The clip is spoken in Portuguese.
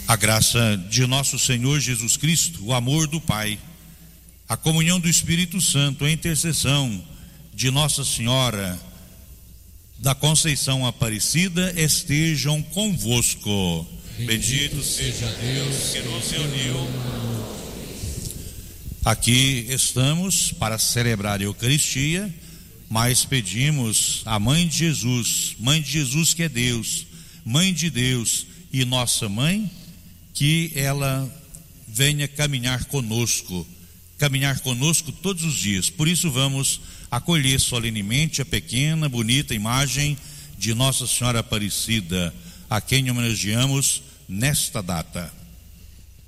A graça de nosso Senhor Jesus Cristo, o amor do Pai, a comunhão do Espírito Santo, a intercessão de Nossa Senhora da Conceição Aparecida estejam convosco. Bendito seja Deus que nos uniu. Aqui estamos para celebrar a Eucaristia, mas pedimos à Mãe de Jesus que é Deus, Mãe de Deus e nossa Mãe, que ela venha caminhar conosco todos os dias. Por isso vamos acolher solenemente a pequena, bonita imagem de Nossa Senhora Aparecida, a quem homenageamos nesta data.